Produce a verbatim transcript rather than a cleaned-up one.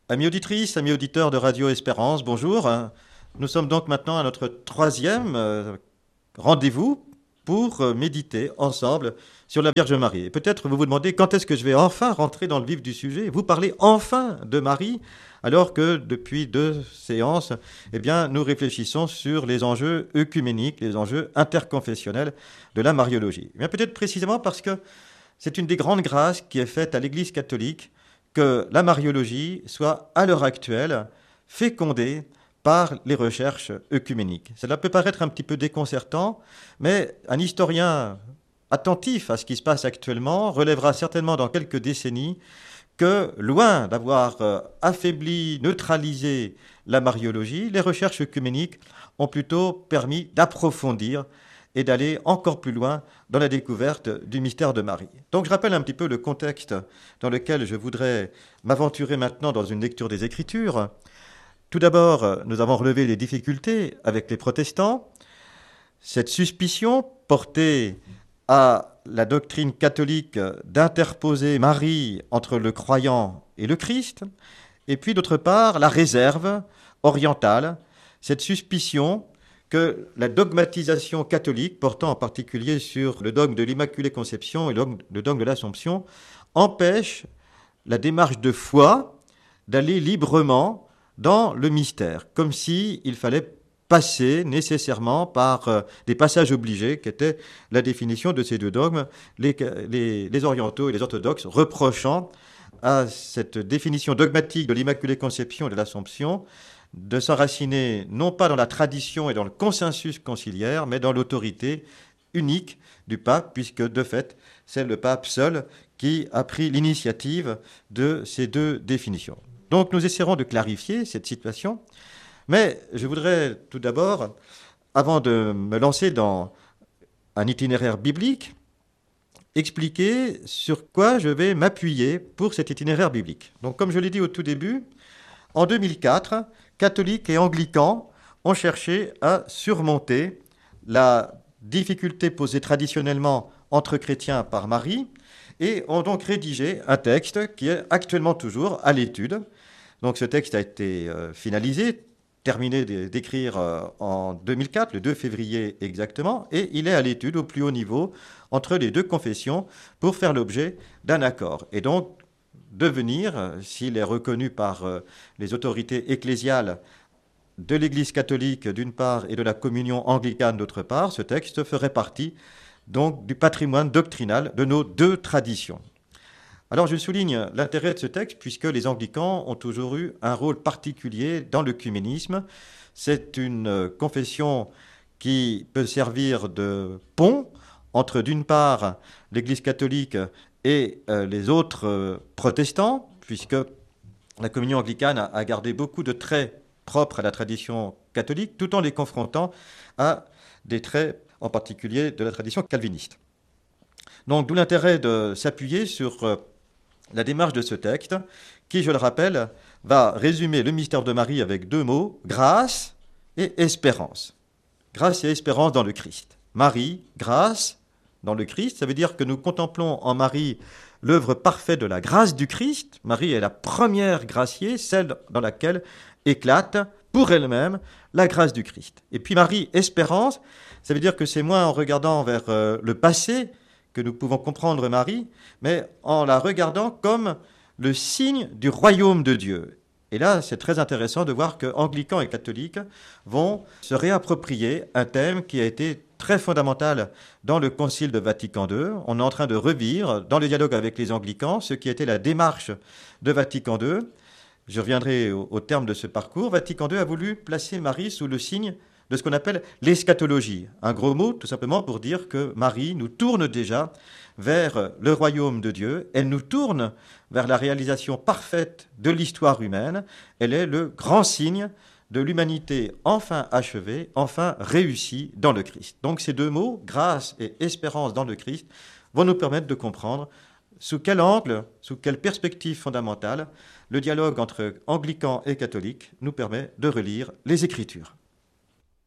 Amis auditrices, amis auditeurs de Radio Espérance, bonjour. Nous sommes donc maintenant à notre troisième euh, rendez-vous pour euh, méditer ensemble sur la Vierge Marie. Et peut-être vous vous demandez quand est-ce que je vais enfin rentrer dans le vif du sujet, vous parler enfin de Marie, alors que depuis deux séances, eh bien, nous réfléchissons sur les enjeux œcuméniques, les enjeux interconfessionnels de la Mariologie. Eh bien, peut-être précisément parce que c'est une des grandes grâces qui est faite à l'Église catholique que la mariologie soit, à l'heure actuelle, fécondée par les recherches œcuméniques. Cela peut paraître un petit peu déconcertant, mais un historien attentif à ce qui se passe actuellement relèvera certainement dans quelques décennies que, loin d'avoir euh, affaibli, neutralisé la mariologie, les recherches œcuméniques ont plutôt permis d'approfondir et d'aller encore plus loin dans la découverte du mystère de Marie. Donc je rappelle un petit peu le contexte dans lequel je voudrais m'aventurer maintenant dans une lecture des Écritures. Tout d'abord, nous avons relevé les difficultés avec les protestants, cette suspicion portée à la doctrine catholique d'interposer Marie entre le croyant et le Christ, et puis d'autre part la réserve orientale, cette suspicion que la dogmatisation catholique, portant en particulier sur le dogme de l'Immaculée Conception et le dogme de l'Assomption, empêche la démarche de foi d'aller librement dans le mystère, comme s'il fallait passer nécessairement par euh, des passages obligés, qui étaient la définition de ces deux dogmes, les, les, les orientaux et les orthodoxes reprochant à cette définition dogmatique de l'Immaculée Conception et de l'Assomption de s'enraciner non pas dans la tradition et dans le consensus conciliaire, mais dans l'autorité unique du pape, puisque de fait, c'est le pape seul qui a pris l'initiative de ces deux définitions. Donc nous essaierons de clarifier cette situation, mais je voudrais tout d'abord, avant de me lancer dans un itinéraire biblique, expliquer sur quoi je vais m'appuyer pour cet itinéraire biblique. Donc comme je l'ai dit au tout début, en deux mille quatre, catholiques et anglicans ont cherché à surmonter la difficulté posée traditionnellement entre chrétiens par Marie et ont donc rédigé un texte qui est actuellement toujours à l'étude. Donc ce texte a été euh, finalisé, terminé d'écrire euh, en deux mille quatre, le deux février exactement, et il est à l'étude au plus haut niveau entre les deux confessions pour faire l'objet d'un accord. Et donc devenir, s'il est reconnu par euh, les autorités ecclésiales de l'Église catholique d'une part et de la communion anglicane d'autre part, ce texte ferait partie donc du patrimoine doctrinal de nos deux traditions. Alors je souligne l'intérêt de ce texte puisque les anglicans ont toujours eu un rôle particulier dans l'œcuménisme. C'est une confession qui peut servir de pont entre d'une part l'Église catholique et euh, les autres euh, protestants, puisque la communion anglicane a, a gardé beaucoup de traits propres à la tradition catholique, tout en les confrontant à des traits en particulier de la tradition calviniste. Donc d'où l'intérêt de s'appuyer sur euh, la démarche de ce texte, qui, je le rappelle, va résumer le mystère de Marie avec deux mots, grâce et espérance. Grâce et espérance dans le Christ. Marie, grâce dans le Christ, ça veut dire que nous contemplons en Marie l'œuvre parfaite de la grâce du Christ. Marie est la première graciée, celle dans laquelle éclate pour elle-même la grâce du Christ. Et puis Marie, espérance, ça veut dire que c'est moins en regardant vers euh, le passé que nous pouvons comprendre Marie, mais en la regardant comme le signe du royaume de Dieu. Et là, c'est très intéressant de voir que anglicans et catholiques vont se réapproprier un thème qui a été très fondamental dans le Concile de Vatican deux. On est en train de revivre, dans le dialogue avec les anglicans, ce qui était la démarche de Vatican deux. Je reviendrai au, au terme de ce parcours. Vatican deux a voulu placer Marie sous le signe de ce qu'on appelle l'eschatologie. Un gros mot, tout simplement pour dire que Marie nous tourne déjà vers le royaume de Dieu. Elle nous tourne vers la réalisation parfaite de l'histoire humaine. Elle est le grand signe de l'humanité enfin achevée, enfin réussie dans le Christ. Donc ces deux mots, grâce et espérance dans le Christ, vont nous permettre de comprendre sous quel angle, sous quelle perspective fondamentale, le dialogue entre anglicans et catholiques nous permet de relire les Écritures.